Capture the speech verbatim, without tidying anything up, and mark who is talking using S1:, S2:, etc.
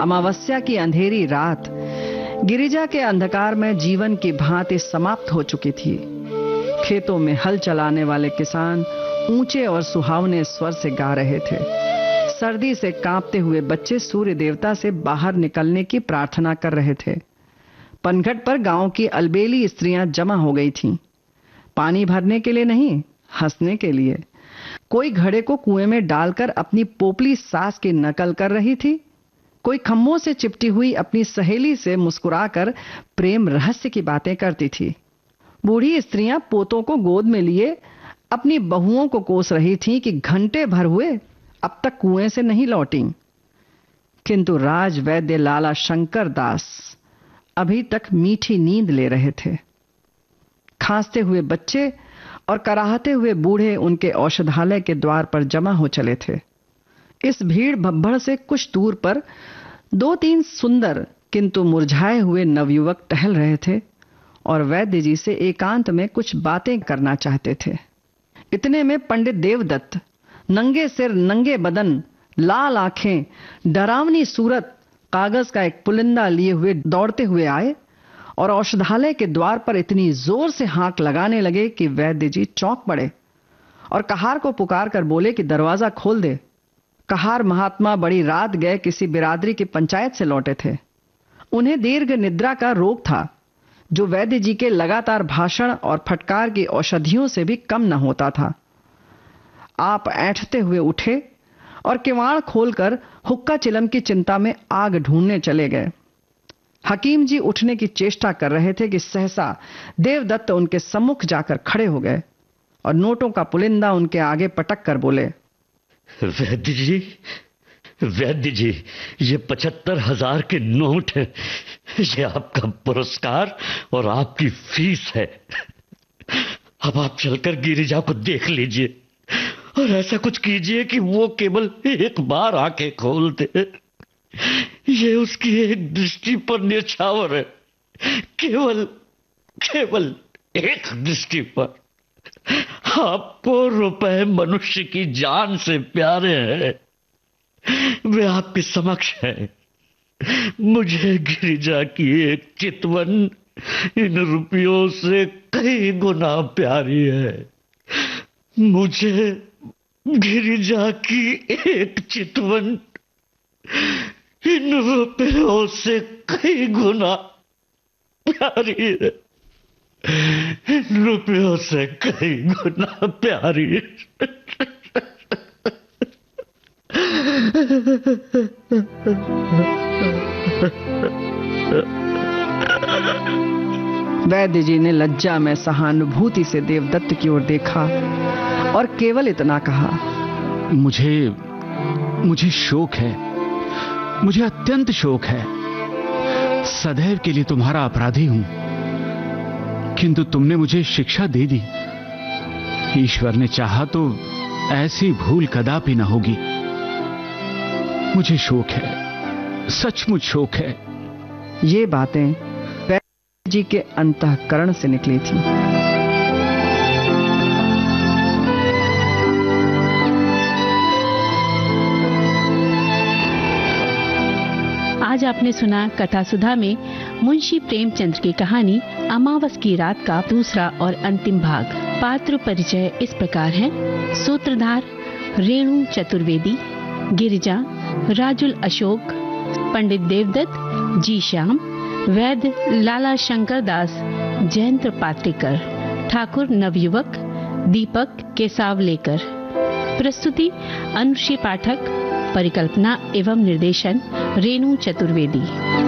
S1: अमावस्या की अंधेरी रात गिरिजा के अंधकार में जीवन की भांति समाप्त हो चुकी थी। खेतों में हल चलाने वाले किसान ऊंचे और सुहावने स्वर से गा रहे थे। सर्दी से कांपते हुए बच्चे सूर्य देवता से बाहर निकलने की प्रार्थना कर रहे थे। पनघट पर गांव की अलबेली स्त्रियां जमा हो गई थीं। पानी भरने के लिए नहीं, हंसने के लिए। कोई घड़े को कुएं में डालकर अपनी पोपली सास की नकल कर रही थी। कोई खम्भों से चिपटी हुई अपनी सहेली से मुस्कुराकर प्रेम रहस्य की बातें करती थी। बूढ़ी स्त्रियां पोतों को गोद में लिए अपनी बहुओं को कोस रही थीं कि घंटे भर हुए अब तक कुएं से नहीं लौटी। किंतु राज वैद्य लाला शंकर दास अभी तक मीठी नींद ले रहे थे। खांसते हुए बच्चे और कराहते हुए बूढ़े उनके औषधालय के द्वार पर जमा हो चले थे। इस भीड़ भब्बड़ से कुछ दूर पर दो तीन सुंदर किंतु मुरझाए हुए नवयुवक टहल रहे थे और वैद्य जी से एकांत में कुछ बातें करना चाहते थे। इतने में पंडित देवदत्त नंगे सिर, नंगे बदन, लाल आंखें, डरावनी सूरत, कागज का एक पुलिंदा लिए हुए दौड़ते हुए आए और औषधालय के द्वार पर इतनी जोर से हांक लगाने लगे कि वैद्य जी चौंक पड़े और कहार को पुकार कर बोले कि दरवाजा खोल दे। कहार महात्मा बड़ी रात गए किसी बिरादरी की पंचायत से लौटे थे। उन्हें दीर्घ निद्रा का रोग था, जो वैद्य जी के लगातार भाषण और फटकार की औषधियों से भी कम न होता था। आप ऐंठते हुए उठे और किवाड़ खोलकर हुक्का चिलम की चिंता में आग ढूंढने चले गए। हकीम जी उठने की चेष्टा कर रहे थे कि सहसा देवदत्त उनके सम्मुख जाकर खड़े हो गए और नोटों का पुलिंदा उनके आगे पटक कर बोले,
S2: वैद्य जी, वैद्य जी, ये पचहत्तर हजार के नोट है। ये आपका पुरस्कार और आपकी फीस है। अब आप चलकर गिरिजा को देख लीजिए और ऐसा कुछ कीजिए कि वो केवल एक बार आंखें खोल दे। ये उसकी एक दृष्टि पर न्यौछावर है, केवल केवल एक दृष्टि पर। आपको रुपए मनुष्य की जान से प्यारे हैं। वे आपके समक्ष है। मुझे गिरिजा की एक चितवन इन रुपयों से कई गुना प्यारी है। मुझे गिरिजा की एक चितवन इन रुपयों से कई गुना प्यारी है। इन रुपयों से कई गुना प्यारी है।
S1: वैद्य जी ने लज्जा में सहानुभूति से देवदत्त की ओर देखा और केवल इतना कहा,
S3: मुझे मुझे शोक है, मुझे अत्यंत शोक है। सदैव के लिए तुम्हारा अपराधी हूं, किंतु तुमने मुझे शिक्षा दे दी। ईश्वर ने चाहा तो ऐसी भूल कदापि न होगी। मुझे शोक है, सचमुच शोक है।
S1: ये बातें वैद्य जी के अंतःकरण से निकली थी।
S4: आज आपने सुना कथा सुधा में मुंशी प्रेमचंद की कहानी अमावस की रात का दूसरा और अंतिम भाग। पात्र परिचय इस प्रकार है। सूत्रधार रेणु चतुर्वेदी, गिरिजा राजुल अशोक, पंडित देवदत्त जी श्याम, वैद्य लाला शंकर दास, जयंत पात्रिकर, ठाकुर नवयुवक दीपक केसावलेकर। प्रस्तुति अनुश्री पाठक, परिकल्पना एवं निर्देशन रेणु चतुर्वेदी।